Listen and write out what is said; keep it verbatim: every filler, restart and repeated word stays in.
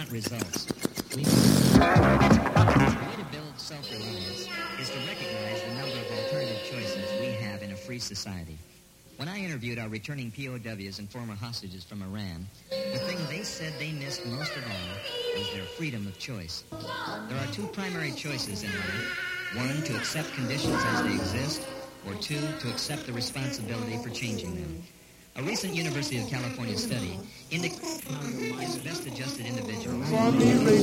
want results. We the way to build self-reliance is to recognize the number of alternative choices we have in a free society. When I interviewed our returning P O Ws and former hostages from Iran, the thing they said they missed most of all was their freedom of choice. There are two primary choices in life. One, to accept conditions as they exist, or two, to accept the responsibility for changing them. A recent University of California study indicates how the best adjusted individual